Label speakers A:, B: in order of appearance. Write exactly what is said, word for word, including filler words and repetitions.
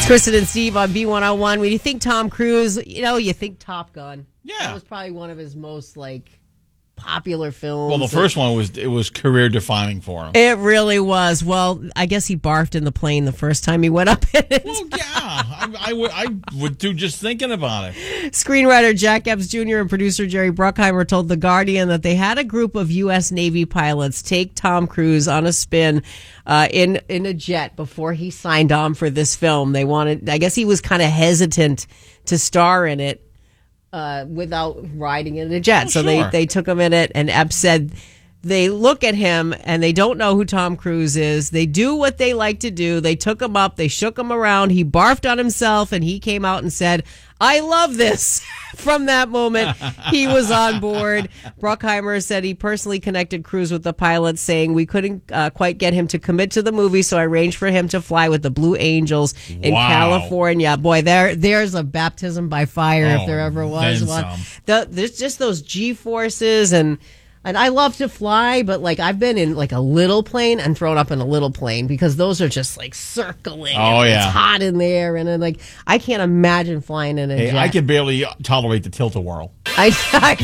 A: It's Kristen and Steve on B one oh one. When you think Tom Cruise, you know, you think Top Gun.
B: Yeah.
A: That was probably one of his most, like, popular films.
B: Well, the first one was it was career defining for him.
A: It really was. Well, I guess he barfed in the plane the first time he went up in it.
B: Well, yeah, I, I would I would do just thinking about it.
A: Screenwriter Jack Epps Junior and producer Jerry Bruckheimer told The Guardian that they had a group of U S Navy pilots take Tom Cruise on a spin uh, in in a jet before he signed on for this film. They wanted, I guess he was kind of hesitant to star in it. Uh, without riding in a jet.
B: Oh,
A: so
B: sure.
A: they, they took him in it, and Epps said they look at him and they don't know who Tom Cruise is. They do what they like to do. They took him up, they shook him around, he barfed on himself, and he came out and said, I love this. From that moment, he was on board. Bruckheimer said he personally connected Cruise with the pilot, saying we couldn't uh, quite get him to commit to the movie, so I arranged for him to fly with the Blue Angels in
B: Wow.
A: California. Boy, there there's a baptism by fire
B: Oh,
A: if there ever was
B: then
A: one.
B: some.
A: The, there's just those G-forces, and and I love to fly, but like I've been in like a little plane and thrown up in a little plane because those are just like circling.
B: Oh,
A: and
B: yeah.
A: it's hot in there, and then like I can't imagine flying in a
B: Hey,
A: jet.
B: I could barely tolerate the tilt-a-whirl.
A: I, I